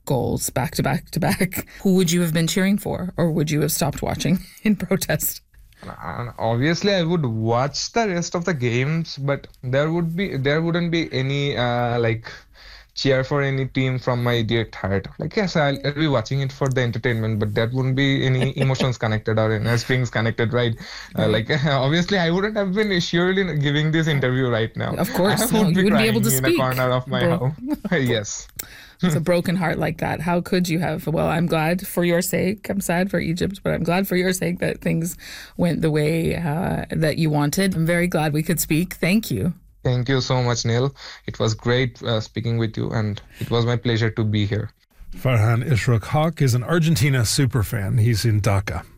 goals back to back to back, who would you have been cheering for, or would you have stopped watching in protest? Obviously, I would watch the rest of the games, but there wouldn't be any cheer for any team from my direct heart. Like, yes, I'll be watching it for the entertainment, but there wouldn't be any emotions connected or any strings connected, right? Obviously, I wouldn't have been surely giving this interview right now. Of course, I would you be wouldn't be able to crying in speak. a corner of my home. Yes. It's a broken heart like that. How could you have? Well, I'm glad for your sake. I'm sad for Egypt, but I'm glad for your sake that things went the way that you wanted. I'm very glad we could speak. Thank you. Thank you so much, Neil. It was great speaking with you, and it was my pleasure to be here. Farhan Ishraq Haq is an Argentina superfan. He's in Dhaka.